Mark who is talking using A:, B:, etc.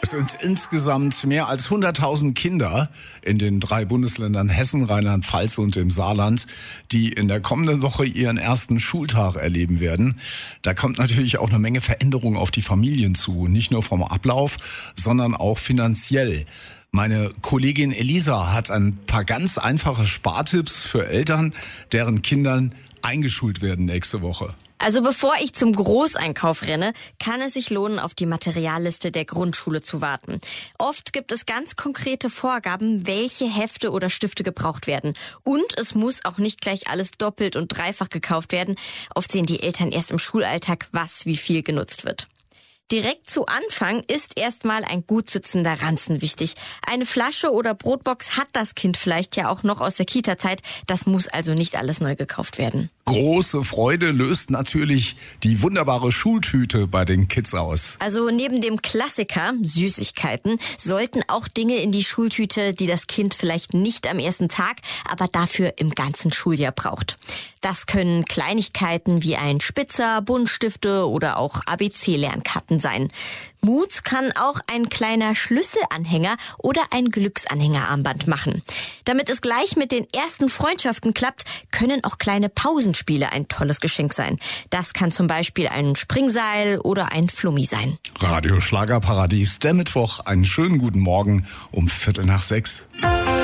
A: Es sind insgesamt mehr als 100.000 Kinder in den 3 Bundesländern Hessen, Rheinland-Pfalz und im Saarland, die in der kommenden Woche ihren ersten Schultag erleben werden. Da kommt natürlich auch eine Menge Veränderung auf die Familien zu, nicht nur vom Ablauf, sondern auch finanziell. Meine Kollegin Elisa hat ein paar ganz einfache Spartipps für Eltern, deren Kindern eingeschult werden nächste Woche.
B: Also bevor ich zum Großeinkauf renne, kann es sich lohnen, auf die Materialliste der Grundschule zu warten. Oft gibt es ganz konkrete Vorgaben, welche Hefte oder Stifte gebraucht werden. Und es muss auch nicht gleich alles doppelt und dreifach gekauft werden. Oft sehen die Eltern erst im Schulalltag, was wie viel genutzt wird. Direkt zu Anfang ist erstmal ein gut sitzender Ranzen wichtig. Eine Flasche oder Brotbox hat das Kind vielleicht ja auch noch aus der Kita-Zeit. Das muss also nicht alles neu gekauft werden.
A: Große Freude löst natürlich die wunderbare Schultüte bei den Kids aus.
B: Also neben dem Klassiker, Süßigkeiten, sollten auch Dinge in die Schultüte, die das Kind vielleicht nicht am ersten Tag, aber dafür im ganzen Schuljahr braucht. Das können Kleinigkeiten wie ein Spitzer, Buntstifte oder auch ABC-Lernkarten sein. Mut kann auch ein kleiner Schlüsselanhänger oder ein Glücksanhängerarmband machen. Damit es gleich mit den ersten Freundschaften klappt, können auch kleine Pausenspiele ein tolles Geschenk sein. Das kann zum Beispiel ein Springseil oder ein Flummi sein.
A: Radio Schlagerparadies, der Mittwoch. Einen schönen guten Morgen um 5:45.